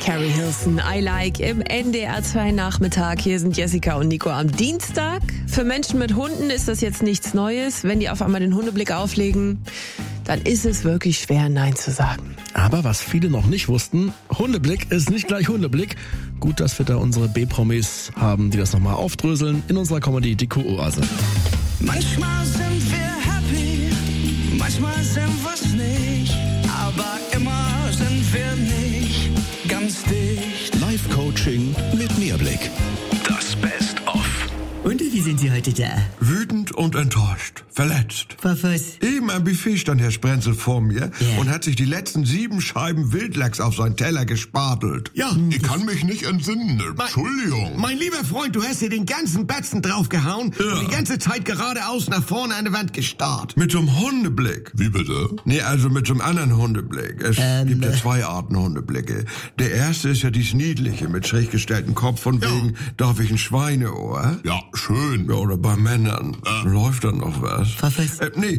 Carrie Hilson, I Like im NDR 2 Nachmittag. Hier sind Jessica und Nico am Dienstag. Für Menschen mit Hunden ist das jetzt nichts Neues. Wenn die auf einmal den Hundeblick auflegen, dann ist es wirklich schwer, Nein zu sagen. Aber was viele noch nicht wussten, Hundeblick ist nicht gleich Hundeblick. Gut, dass wir da unsere B-Promis haben, die das nochmal aufdröseln in unserer Comedy Die Kuroase. Manchmal sind wir happy, manchmal sind wir's nicht, aber immer sind wir nicht ganz dicht. Live-Coaching mit Mehrblick. Das Best-of. Und wie sind Sie heute da? Wütend und enttäuscht. Verletzt. Vor was? Eben am Buffet stand Herr Sprenzel vor mir Ja. und hat sich die letzten 7 Scheiben Wildlachs auf seinen Teller gespatelt. Ja, ich kann mich nicht entsinnen. Entschuldigung. Mein lieber Freund, du hast dir den ganzen Batzen draufgehauen und die ganze Zeit geradeaus nach vorne an die Wand gestarrt. Mit so einem Hundeblick. Wie bitte? Nee, also mit so einem anderen Hundeblick. Es gibt ja 2 Arten Hundeblicke. Der erste ist ja dies Niedliche mit schräg gestelltem Kopf von wegen, darf ich ein Schweineohr? Ja, schön. Ja, oder bei Männern. Läuft dann noch was? Vor was?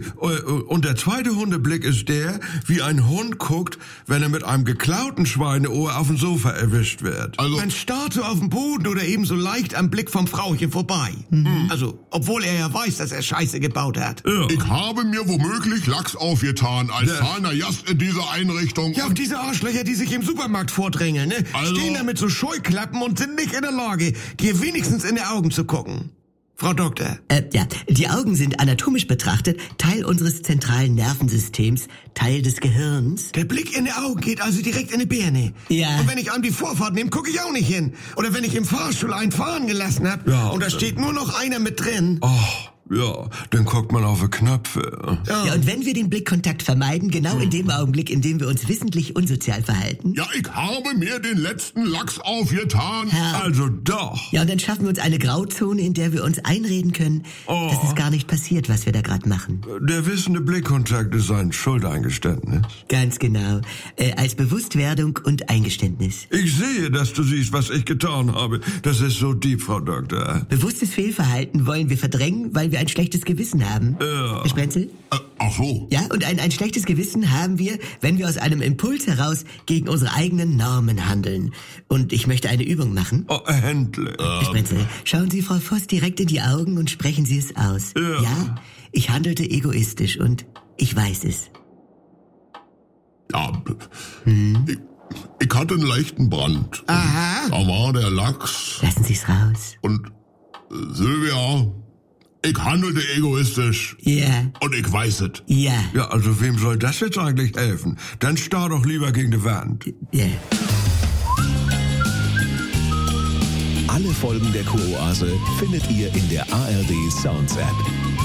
Und der zweite Hundeblick ist der, wie ein Hund guckt, wenn er mit einem geklauten Schweineohr auf dem Sofa erwischt wird. Also, Man man starrt so auf dem Boden oder eben so leicht am Blick vom Frauchen vorbei. Also, obwohl er ja weiß, dass er Scheiße gebaut hat. Ja. ich habe mir womöglich Lachs aufgetan als zahlender Gast in dieser Einrichtung. Ja, und diese Arschlöcher, die sich im Supermarkt vordrängeln, ne? Also- Stehen da mit so Scheuklappen und sind nicht in der Lage, dir wenigstens in die Augen zu gucken. Frau Doktor. Ja, die Augen sind anatomisch betrachtet Teil unseres zentralen Nervensystems, Teil des Gehirns. Der Blick in die Augen geht also direkt in die Birne. Ja. Und wenn ich an die Vorfahrt nehme, gucke ich auch nicht hin. Oder wenn ich im Fahrstuhl einen fahren gelassen habe und da steht nur noch einer mit drin. Oh, ja, dann guckt man auf die Knöpfe. Ja, und wenn wir den Blickkontakt vermeiden, genau in dem Augenblick, in dem wir uns wissentlich unsozial verhalten. Ja, ich habe mir den letzten Lachs aufgetan. Also doch. Ja, und dann schaffen wir uns eine Grauzone, in der wir uns einreden können, dass es gar nicht passiert, was wir da gerade machen. Der wissende Blickkontakt ist ein Schuldeingeständnis. Ganz genau. Als Bewusstwerdung und Eingeständnis. Ich sehe, dass du siehst, was ich getan habe. Das ist so deep, Frau Doktor. Bewusstes Fehlverhalten wollen wir verdrängen, weil wir ein schlechtes Gewissen haben. Herr Sprenzel? Ach so. Ja, und ein schlechtes Gewissen haben wir, wenn wir aus einem Impuls heraus gegen unsere eigenen Normen handeln. Und ich möchte eine Übung machen. Oh, endlich. Herr Sprenzel, schauen Sie Frau Voss direkt in die Augen und sprechen Sie es aus. Ja, ich handelte egoistisch und ich weiß es. Ja, ich hatte einen leichten Brand. Aha. Da war der Lachs. Lassen Sie es raus. Und Sylvia, ich handelte egoistisch. Ja, Und ich weiß es. ja, Ja, also wem soll das jetzt eigentlich helfen? Dann starr doch lieber gegen die Wand. ja. Alle Folgen der Kuroase findet ihr in der ARD Sounds App.